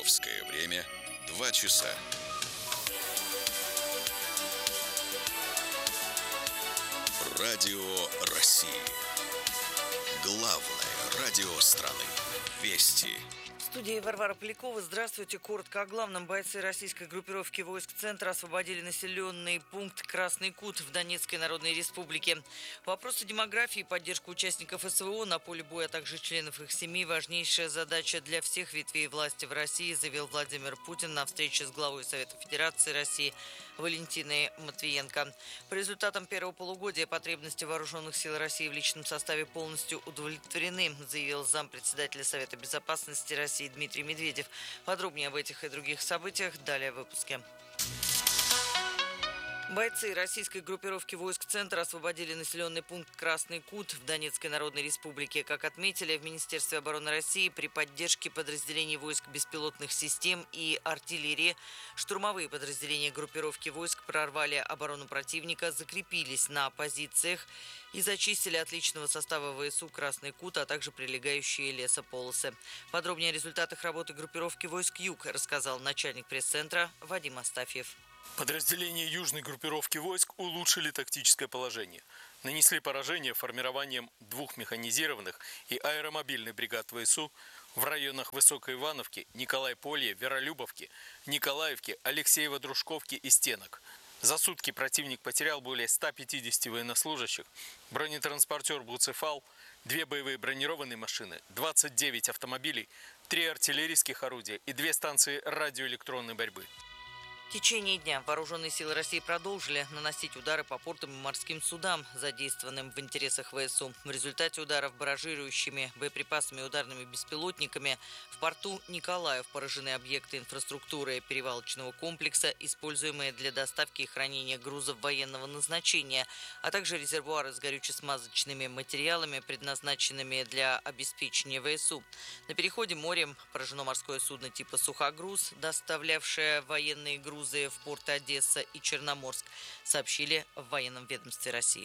Московское время 2 часа. Радио России. Главное радио страны. Вести. В студии Варвара Полякова. Здравствуйте. Коротко о главном. Бойцы российской группировки войск «Центра» освободили населенный пункт Красный Кут в Донецкой Народной Республике. Вопросы демографии и поддержку участников СВО на поле боя, а также членов их семей – важнейшая задача для всех ветвей власти в России, заявил Владимир Путин на встрече с главой Совета Федерации России Валентиной Матвиенко. По результатам первого полугодия потребности вооруженных сил России в личном составе полностью удовлетворены, заявил зампредседателя Совета Безопасности России Дмитрий Медведев. Подробнее об этих и других событиях далее в выпуске. Бойцы российской группировки войск «Центра» освободили населенный пункт Красный Кут в Донецкой Народной Республике. Как отметили в Министерстве обороны России, при поддержке подразделений войск беспилотных систем и артиллерии штурмовые подразделения группировки войск прорвали оборону противника, закрепились на позициях и зачистили от личного состава ВСУ Красный Кут, а также прилегающие лесополосы. Подробнее о результатах работы группировки войск «Юг» рассказал начальник пресс-центра Вадим Астафьев. Подразделения южной группировки войск улучшили тактическое положение. Нанесли поражение формированием 2 механизированных и аэромобильных бригад ВСУ в районах Высокой Ивановки, Николай-Полье, Веролюбовки, Николаевки, Алексеево-Дружковки и Стенок. За сутки противник потерял более 150 военнослужащих, бронетранспортер «Буцефал», 2 боевые бронированные машины, 29 автомобилей, 3 артиллерийских орудия и 2 станции радиоэлектронной борьбы. В течение дня вооруженные силы России продолжили наносить удары по портам и морским судам, задействованным в интересах ВСУ. В результате ударов баражирующими боеприпасами и ударными беспилотниками в порту Николаев поражены объекты инфраструктуры перевалочного комплекса, используемые для доставки и хранения грузов военного назначения, а также резервуары с горюче-смазочными материалами, предназначенными для обеспечения ВСУ. На переходе морем поражено морское судно типа «Сухогруз», доставлявшее военные грузы в порты Одесса и Черноморск, сообщили в военном ведомстве России.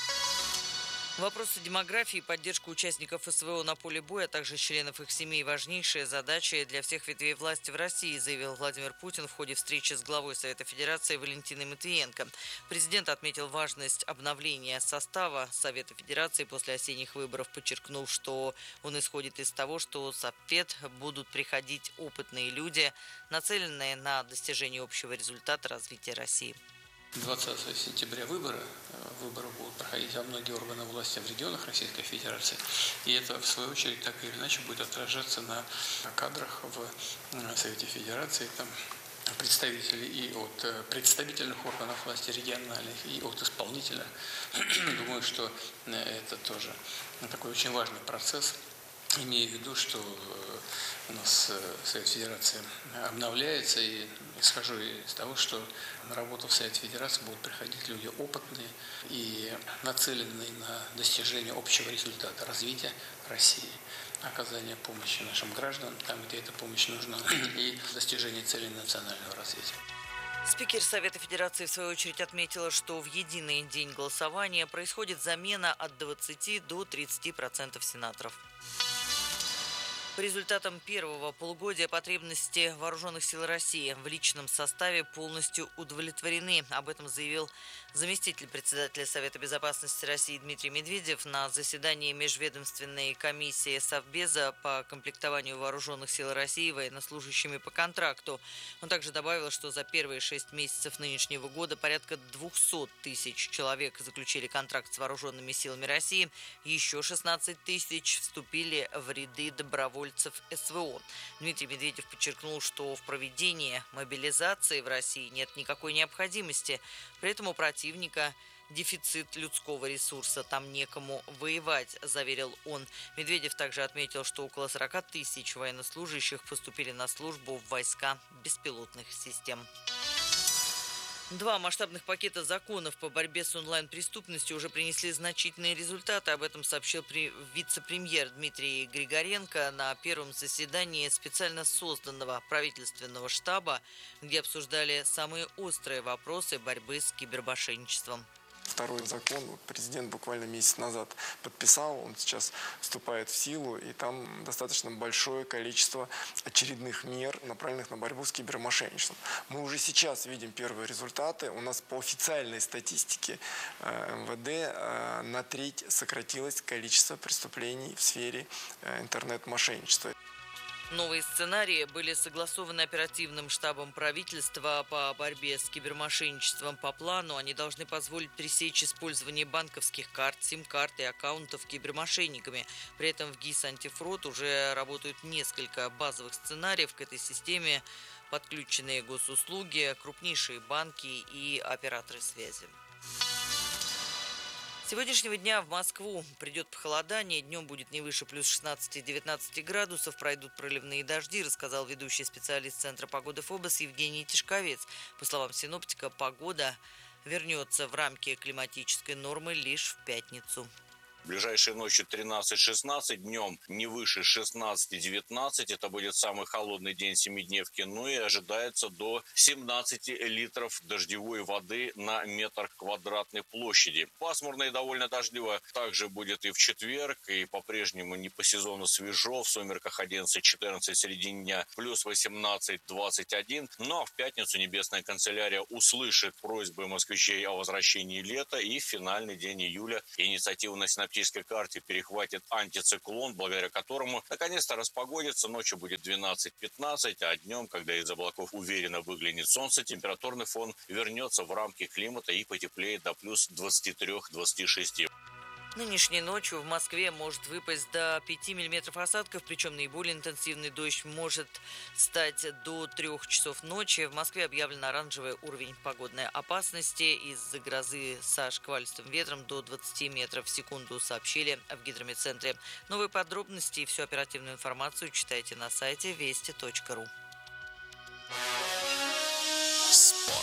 Вопросы демографии и поддержку участников СВО на поле боя, а также членов их семей – важнейшая задача для всех ветвей власти в России, заявил Владимир Путин в ходе встречи с главой Совета Федерации Валентиной Матвиенко. Президент отметил важность обновления состава Совета Федерации после осенних выборов, подчеркнув, что он исходит из того, что в Совет будут приходить опытные люди, нацеленные на достижение общего результата развития России. 20 сентября выборы будут проходить во многие органы власти в регионах Российской Федерации. И это, в свою очередь, так или иначе будет отражаться на кадрах в Совете Федерации. Там представители и от представительных органов власти региональных, и от исполнителя. Думаю, что это тоже такой очень важный процесс. Имея в виду, что у нас Совет Федерации обновляется, и исхожу из того, что на работу в Совет Федерации будут приходить люди опытные и нацеленные на достижение общего результата развития России, оказание помощи нашим гражданам там, где эта помощь нужна, и достижение целей национального развития. Спикер Совета Федерации, в свою очередь, отметила, что в единый день голосования происходит замена от 20 до 30% сенаторов. По результатам первого полугодия потребности вооруженных сил России в личном составе полностью удовлетворены. Об этом заявил заместитель председателя Совета Безопасности России Дмитрий Медведев на заседании Межведомственной комиссии Совбеза по комплектованию вооруженных сил России военнослужащими по контракту. Он также добавил, что за первые 6 месяцев нынешнего года порядка 200 тысяч человек заключили контракт с вооруженными силами России. Еще 16 тысяч вступили в ряды добровольцев СВО. Дмитрий Медведев подчеркнул, что в проведении мобилизации в России нет никакой необходимости. При этом у противника дефицит людского ресурса, там некому воевать, заверил он. Медведев также отметил, что около 40 тысяч военнослужащих поступили на службу в войска беспилотных систем. 2 масштабных пакета законов по борьбе с онлайн-преступностью уже принесли значительные результаты. Об этом сообщил вице-премьер Дмитрий Григоренко на первом заседании специально созданного правительственного штаба, где обсуждали самые острые вопросы борьбы с кибермошенничеством. Второй закон президент буквально месяц назад подписал, он сейчас вступает в силу, и там достаточно большое количество очередных мер, направленных на борьбу с кибермошенничеством. Мы уже сейчас видим первые результаты. У нас по официальной статистике МВД на треть сократилось количество преступлений в сфере интернет-мошенничества. Новые сценарии были согласованы оперативным штабом правительства по борьбе с кибермошенничеством. По плану они должны позволить пресечь использование банковских карт, сим-карт и аккаунтов кибермошенниками. При этом в ГИС «Антифрод» уже работают несколько базовых сценариев к этой системе, подключенные госуслуги, крупнейшие банки и операторы связи. С сегодняшнего дня в Москву придет похолодание, днем будет не выше плюс 16-19 градусов, пройдут проливные дожди, рассказал ведущий специалист Центра погоды ФОБОС Евгений Тишковец. По словам синоптика, погода вернется в рамки климатической нормы лишь в пятницу. Ближайшей ночью 13-16, днем не выше 16-19. Это будет самый холодный день семидневки. Ну и ожидается до 17 литров дождевой воды на метр квадратной площади. Пасмурно и довольно дождливо также будет и в четверг. И по-прежнему не по сезону свежо. В сумерках 11-14, в середине дня плюс 18-21. Ну а в пятницу Небесная канцелярия услышит просьбы москвичей о возвращении лета. И в финальный день июля инициатива на синоптической карте перехватит антициклон, благодаря которому наконец-то распогодится. Ночью будет 12-15, а днем, когда из облаков уверенно выглянет солнце, температурный фон вернется в рамки климата и потеплеет до плюс 23-26. Нынешней ночью в Москве может выпасть до 5 мм осадков, причем наиболее интенсивный дождь может стать до 3 часов ночи. В Москве объявлен оранжевый уровень погодной опасности из-за грозы со шквалистым ветром до 20 метров в секунду, сообщили в гидрометцентре. Новые подробности и всю оперативную информацию читайте на сайте вести.ру. Спорт.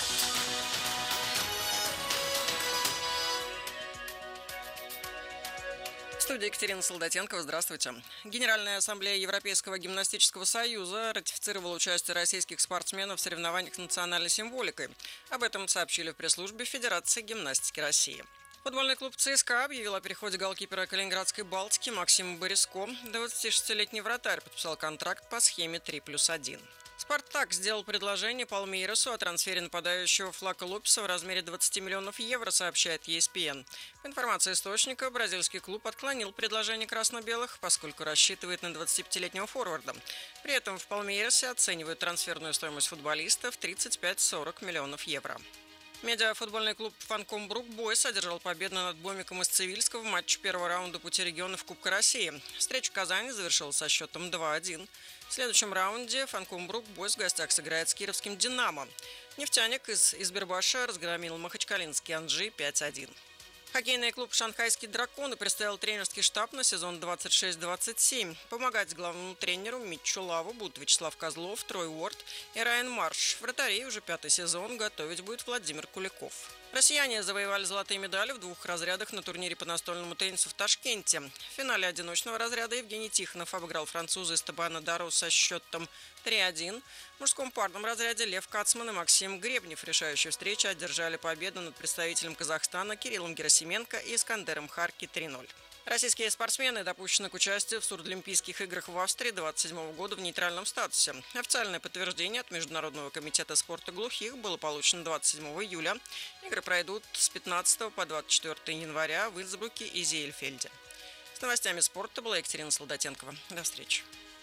В студии Екатерина Солдатенкова. Здравствуйте. Генеральная ассамблея Европейского гимнастического союза ратифицировала участие российских спортсменов в соревнованиях с национальной символикой. Об этом сообщили в пресс-службе Федерации гимнастики России. Футбольный клуб ЦСКА объявил о переходе голкипера Калининградской «Балтики» Максима Бориско. 26-летний вратарь подписал контракт по схеме 3+1. «Спартак» сделал предложение Палмейрасу о трансфере нападающего Флако Лопеса в размере 20 миллионов евро, сообщает ESPN. По информации источника, бразильский клуб отклонил предложение красно-белых, поскольку рассчитывает на 25-летнего форварда. При этом в Палмейрасе оценивают трансферную стоимость футболиста в 35-40 миллионов евро. Медиафутбольный клуб «Фанком Брук Бойс» одержал победу над Бомиком из Цивильска в матче первого раунда пути регионов Кубка России. Встреча в Казани завершилась со счетом 2-1. В следующем раунде «Фанком Брук Бойс» в гостях сыграет с кировским «Динамо». «Нефтяник» из Избербаша разгромил махачкалинский «Анжи» 5-1. Хоккейный клуб «Шанхайские драконы» представил тренерский штаб на сезон 26-27. Помогать главному тренеру Митчу Лаву будут Вячеслав Козлов, Трой Уорд и Райан Марш. Вратарей уже 5-й сезон готовить будет Владимир Куликов. Россияне завоевали золотые медали в 2 разрядах на турнире по настольному теннису в Ташкенте. В финале одиночного разряда Евгений Тихонов обыграл француза Эстебана Дару со счетом 3-1. В мужском парном разряде Лев Кацман и Максим Гребнев в решающей встрече одержали победу над представителем Казахстана Кириллом Герасименко и Искандером Харки 3-0. Российские спортсмены допущены к участию в Сурдлимпийских играх в Австрии 2027 года в нейтральном статусе. Официальное подтверждение от Международного комитета спорта глухих было получено 27 июля. Игры пройдут с 15 по 24 января в Инсбруке и Зеельфельде. С новостями спорта была Екатерина Солдатенкова. До встречи.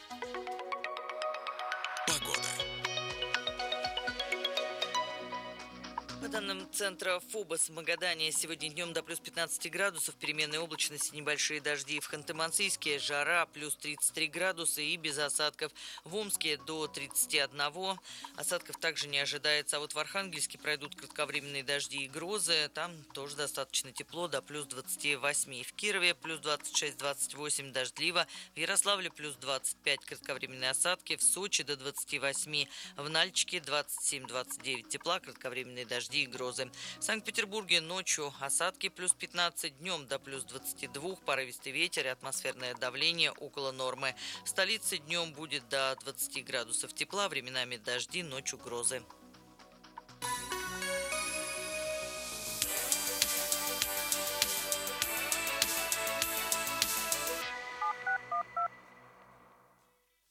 Погода. По данным центра ФОБОС в Магадане, сегодня днем до плюс 15 градусов, переменной облачности, небольшие дожди. В Ханты-Мансийске жара, плюс 33 градуса и без осадков. В Омске до 31. Осадков также не ожидается. А вот в Архангельске пройдут кратковременные дожди и грозы. Там тоже достаточно тепло, до плюс 28. В Кирове плюс 26-28 дождливо. В Ярославле плюс 25 кратковременные осадки. В Сочи до 28. В Нальчике 27-29 тепла, кратковременные дожди и грозы. В Санкт-Петербурге ночью осадки плюс 15, днем до плюс 22, порывистый ветер и атмосферное давление около нормы. В столице днем будет до 20 градусов тепла, временами дожди, ночью грозы.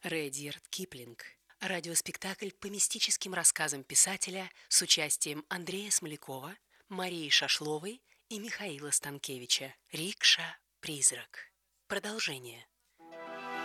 Редьярд Киплинг. Радиоспектакль по мистическим рассказам писателя с участием Андрея Смолякова, Марии Шашловой и Михаила Станкевича. «Рикша. Призрак». Продолжение.